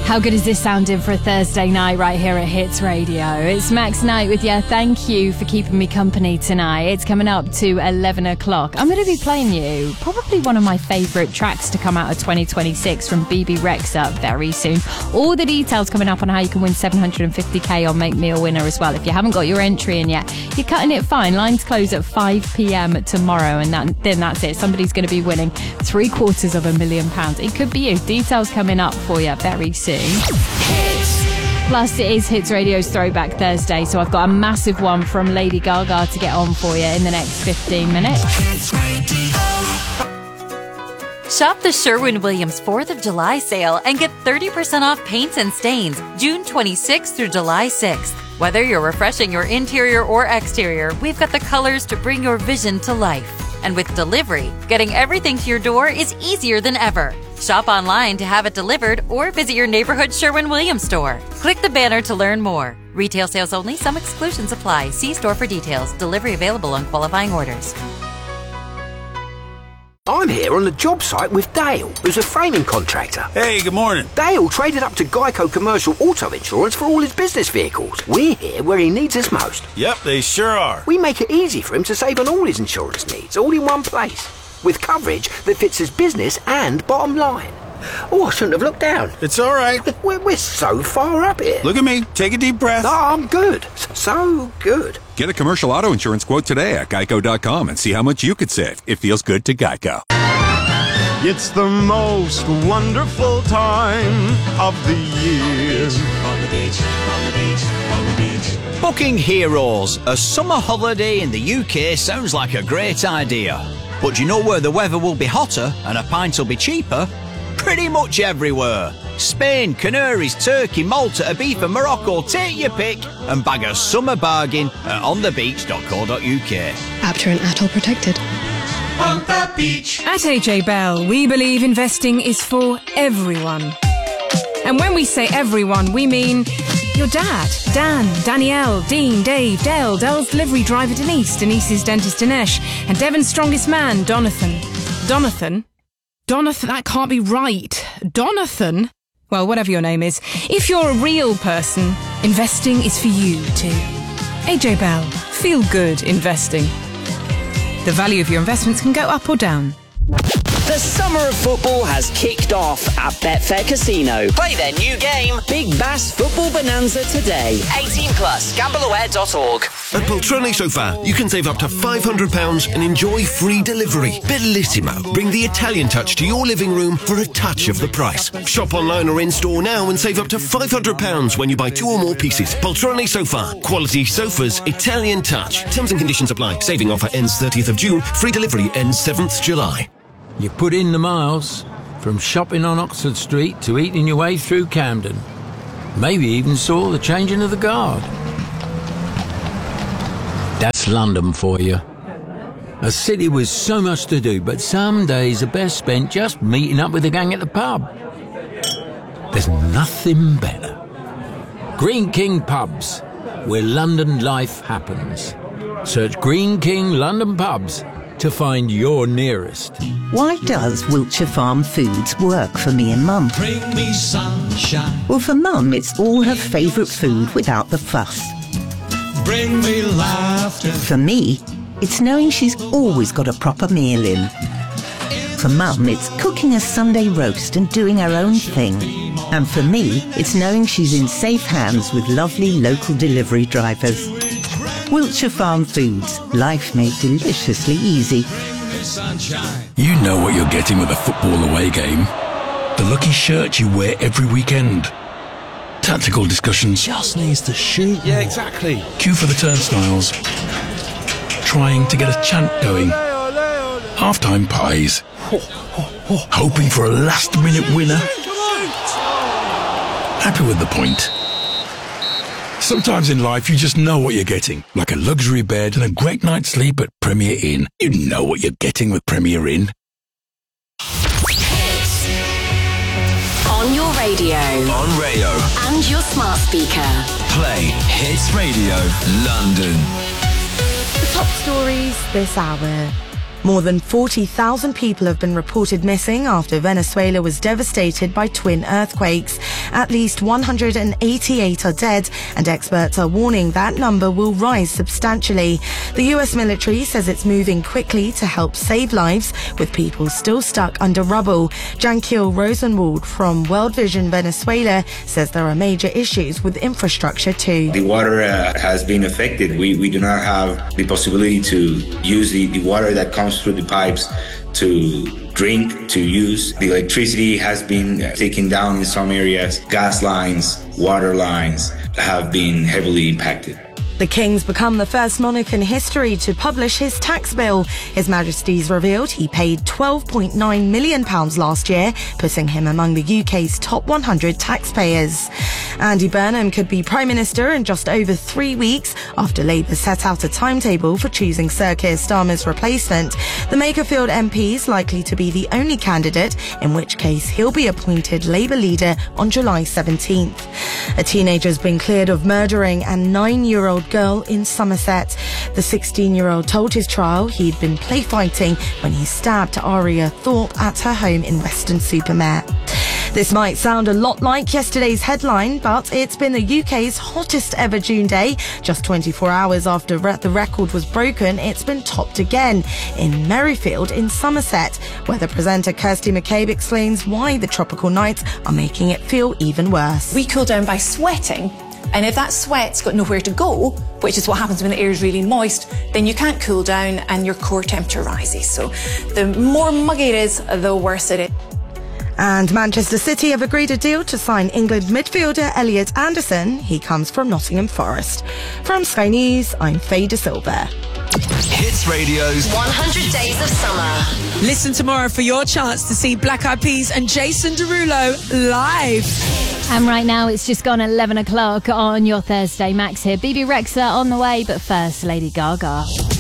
How good is this sounding for a Thursday night right here at Hits Radio? It's Max Knight with you. Thank you for keeping me company tonight. It's coming up to 11 o'clock. I'm going to be playing you probably one of my favourite tracks to come out of 2026 from BB Rexa very soon. All the details coming up on how you can win 750k on Make Me a Winner as well. If you haven't got your entry in yet, you're cutting it fine. Lines close at 5 p.m. tomorrow, and then that's it. Somebody's going to be winning £750,000. It could be you. Details coming up for you very soon. Hits. Plus, it is Hits Radio's Throwback Thursday, so I've got a massive one from Lady Gaga to get on for you in the next 15 minutes. Shop the Sherwin-Williams 4th of July sale and get 30% off paints and stains June 26th through July 6th. Whether you're refreshing your interior or exterior, we've got the colors to bring your vision to life. And with delivery, getting everything to your door is easier than ever. Shop online to have it delivered or visit your neighborhood Sherwin-Williams store. Click the banner to learn more. Retail sales only. Some exclusions apply. See store for details. Delivery available on qualifying orders. I'm here on the job site with Dale, who's a framing contractor. Hey, good morning. Dale traded up to Geico Commercial Auto Insurance for all his business vehicles. We're here where he needs us most. Yep, they sure are. We make it easy for him to save on all his insurance needs, all in one place, with coverage that fits his business and bottom line. Oh, I shouldn't have looked down. It's all right. We're so far up here. Look at me. Take a deep breath. No, I'm good. So good. Get a commercial auto insurance quote today at geico.com and see how much you could save. It feels good to Geico. It's the most wonderful time of the year. On the beach, on the beach, on the beach. Booking Heroes, a summer holiday in the UK sounds like a great idea. But do you know where the weather will be hotter and a pint will be cheaper? Pretty much everywhere. Spain, Canaries, Turkey, Malta, Ibiza, Morocco, take your pick and bag a summer bargain at onthebeach.co.uk. Apter and Atoll protected. On the beach. At AJ Bell, we believe investing is for everyone. And when we say everyone, we mean your dad, Dan, Danielle, Dean, Dave, Dale, Dell's delivery driver Denise, Denise's dentist Dinesh, and Devon's strongest man, Donathan. Donathan, that can't be right. Donathan? Well, whatever your name is, if you're a real person, investing is for you too. AJ Bell, feel good investing. The value of your investments can go up or down. The summer of football has kicked off at Betfair Casino. Play their new game, Big Bass Football Bonanza today. 18 plus, gambleaware.org. At Poltrone Sofa, you can save up to £500 and enjoy free delivery. Bellissimo. Bring the Italian touch to your living room for a touch of the price. Shop online or in-store now and save up to £500 when you buy 2 or more pieces. Poltrone Sofa. Quality sofas, Italian touch. Terms and conditions apply. Saving offer ends 30th of June. Free delivery ends 7th July. You put in the miles, from shopping on Oxford Street to eating your way through Camden. Maybe even saw the changing of the guard. That's London for you. A city with so much to do, but some days are best spent just meeting up with the gang at the pub. There's nothing better. Green King Pubs, where London life happens. Search Green King London Pubs to find your nearest. Why does Wiltshire Farm Foods work for me and Mum? Bring me sunshine. Well, for Mum, it's all her favourite food without the fuss. Bring me laughter. For me, it's knowing she's always got a proper meal in. For Mum, it's cooking a Sunday roast and doing her own thing. And for me, it's knowing she's in safe hands with lovely local delivery drivers. Wiltshire Farm Foods, life made deliciously easy. You know what you're getting with a football away game. The lucky shirt you wear every weekend. Tactical discussions. Just needs to shoot. Yeah, exactly. Queue for the turnstiles. Trying to get a chant going. Half-time pies. Hoping for a last-minute winner. Happy with the point. Sometimes in life you just know what you're getting, like a luxury bed and a great night's sleep at Premier Inn. You know what you're getting with Premier Inn. Hits. On your radio. On radio. And your smart speaker. Play Hits Radio London. The top stories this hour. More than 40,000 people have been reported missing after Venezuela was devastated by twin earthquakes. At least 188 are dead, and experts are warning that number will rise substantially. The US military says it's moving quickly to help save lives, with people still stuck under rubble. Jankiel Rosenwald from World Vision Venezuela says there are major issues with infrastructure too. The water has been affected. We do not have the possibility to use the water that comes through the pipes to drink, to use. The electricity has been taken down in some areas. Gas lines, water lines have been heavily impacted. The King's become the first monarch in history to publish his tax bill. His Majesty's revealed he paid £12.9 million last year, putting him among the UK's top 100 taxpayers. Andy Burnham could be Prime Minister in just over 3 weeks after Labour set out a timetable for choosing Sir Keir Starmer's replacement. The Makerfield MP is likely to be the only candidate, in which case he'll be appointed Labour leader on July 17th. A teenager's been cleared of murdering a 9-year-old girl in Somerset. The 16-year-old told his trial he'd been play fighting when he stabbed Aria Thorpe at her home in Weston-super-Mare. This might sound a lot like yesterday's headline, but it's been the UK's hottest ever June day. Just 24 hours after the record was broken, it's been topped again in Merrifield in Somerset. Weather presenter Kirsty McCabe explains why the tropical nights are making it feel even worse. We cool down by sweating. And if that sweat's got nowhere to go, which is what happens when the air is really moist, then you can't cool down and your core temperature rises. So the more muggy it is, the worse it is. And Manchester City have agreed a deal to sign England midfielder Elliot Anderson. He comes from Nottingham Forest. From Sky News, I'm Faye De Silva. Hits Radio's 100 Days of Summer. Listen tomorrow for your chance to see Black Eyed Peas and Jason Derulo live. And right now it's just gone 11 o'clock on your Thursday. Max here. BB Rexha on the way, but first Lady Gaga.